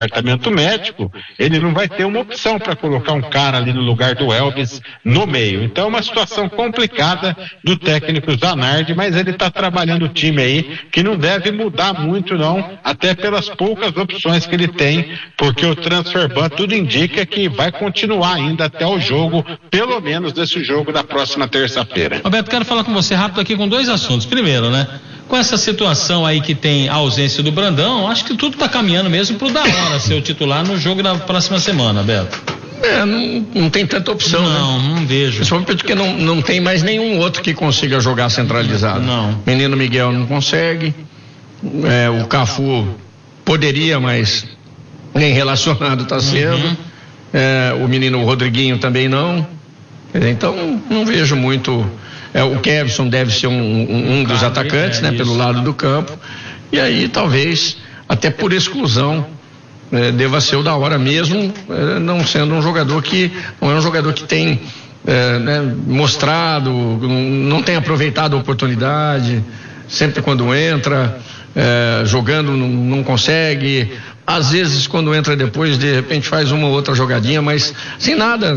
departamento médico, ele não vai ter uma opção para colocar um cara ali no lugar do Elvis no meio. Então é uma situação complicada do técnico Zanardi, mas ele está trabalhando o time aí, que não deve mudar muito não, até pelas poucas opções que ele tem, porque o transfer ban tudo indica que vai continuar ainda até o jogo, pelo menos desse jogo da próxima terça-feira. Roberto, quero falar com você rápido aqui com dois assuntos. Primeiro, né? Com essa situação aí que tem a ausência do Brandão, acho que tudo está caminhando mesmo pro da hora ser o titular no jogo da próxima semana, Beto. Não tem tanta opção. Não vejo. Principalmente porque não tem mais nenhum outro que consiga jogar centralizado. Não. Menino Miguel não consegue. O Cafu poderia, mas nem relacionado está sendo. O menino Rodriguinho também não. Então não vejo muito. O Kevson deve ser um dos atacantes, né, pelo lado do campo. E aí talvez, até por exclusão, deva ser o da hora mesmo, não sendo um jogador que não é um jogador que tem mostrado, não tem aproveitado a oportunidade, sempre quando entra, jogando não consegue, às vezes quando entra depois de repente faz uma ou outra jogadinha, mas sem nada,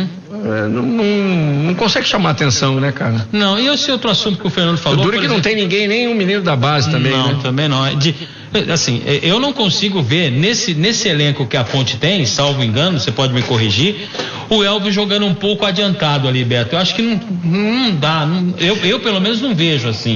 não consegue chamar atenção, né, cara? Não, e esse outro assunto que o Fernando falou, duro que não tem ninguém, nem um menino da base também, não, né? Também não, assim, eu não consigo ver nesse elenco que a Ponte tem, salvo engano, você pode me corrigir, o Elvis jogando um pouco adiantado ali, Beto. Eu acho que não dá, eu pelo menos não vejo assim.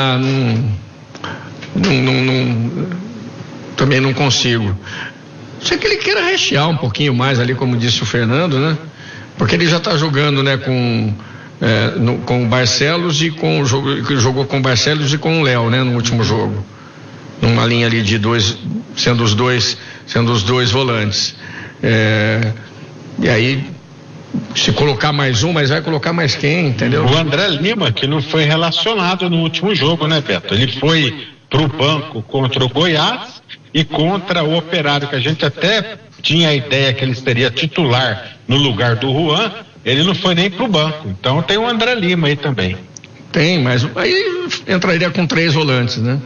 Também não consigo. Sei que ele queira rechear um pouquinho mais ali, como disse o Fernando, né? Porque ele já está jogando, né, com o Barcelos e jogou com o Barcelos e com o Léo, né, no último jogo. Numa linha ali de dois, sendo os dois volantes. E aí, se colocar mais um, mas vai colocar mais quem, entendeu? O André Lima, que não foi relacionado no último jogo, né, Beto? Ele foi pro banco contra o Goiás e contra o Operário, que a gente até tinha a ideia que ele seria titular no lugar do Juan, ele não foi nem pro banco. Então tem o André Lima aí também. Tem, mas aí entraria com 3 volantes, né?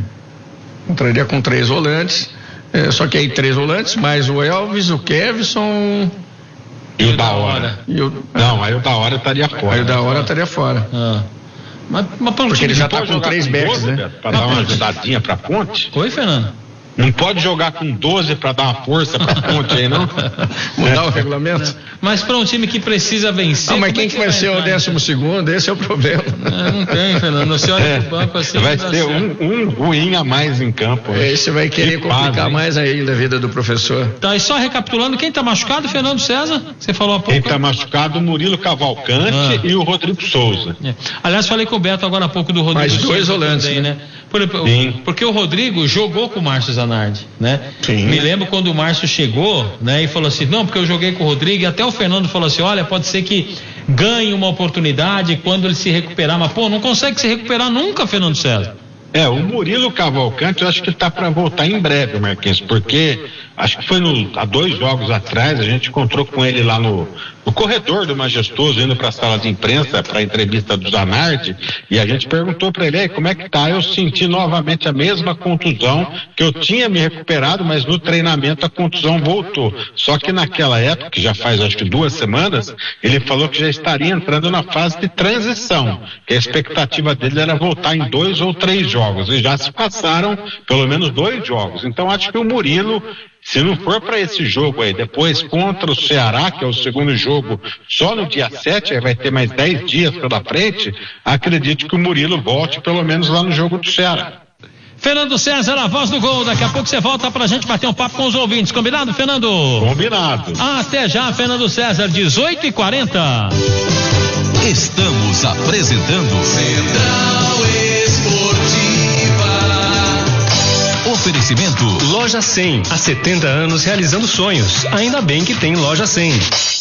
Entraria com 3 volantes, só que aí 3 volantes, mais o Elvis, o Kevson e o da hora. Não, aí o da hora estaria fora. Aí o da hora estaria fora. Mas porque ele já tá com 3 backs, né? Para dar uma ajudadinha pra Ponte. Oi, Fernando? Não pode jogar com 12 para dar uma força pra Ponte aí, não? Mudar o regulamento? Mas para um time que precisa vencer... mas quem que vai ser o 12º? Esse é o problema. Não tem, Fernando. Você olha pro banco assim... Vai ter um ruim a mais em campo. Esse vai querer complicar mais ainda a vida do professor. Tá, e só recapitulando, quem tá machucado, Fernando César? Você falou há pouco. Quem tá machucado, o Murilo Cavalcante e o Rodrigo Souza. Aliás, falei com o Beto agora há pouco do Rodrigo. Mais 2 volantes, também, né? Porque o Rodrigo jogou com o Márcio Zanardi, né? Sim. Me lembro quando o Márcio chegou, né? E falou assim, não, porque eu joguei com o Rodrigo, e até o Fernando falou assim, olha, pode ser que ganhe uma oportunidade quando ele se recuperar, mas não consegue se recuperar nunca, Fernando César. O Murilo Cavalcante, eu acho que está para voltar em breve, Marquinhos, porque acho que foi há 2 jogos atrás, a gente encontrou com ele lá no corredor do Majestoso, indo para a sala de imprensa, para a entrevista do Zanardi, e a gente perguntou para ele, como é que tá? Eu senti novamente a mesma contusão, que eu tinha me recuperado, mas no treinamento a contusão voltou. Só que naquela época, que já faz acho que 2 semanas, ele falou que já estaria entrando na fase de transição, que a expectativa dele era voltar em 2 ou 3 jogos, e já se passaram pelo menos 2 jogos. Então acho que o Murilo, se não for para esse jogo aí, depois contra o Ceará, que é o segundo jogo, só no dia 7, aí vai ter mais 10 dias pela frente, acredito que o Murilo volte pelo menos lá no jogo do Ceará. Fernando César, a voz do gol. Daqui a pouco você volta pra gente bater um papo com os ouvintes. Combinado, Fernando? Combinado. Até já, Fernando César, 18h40. Estamos apresentando Central Esportiva. Oferecimento Loja 100. Há 70 anos realizando sonhos. Ainda bem que tem Loja 100.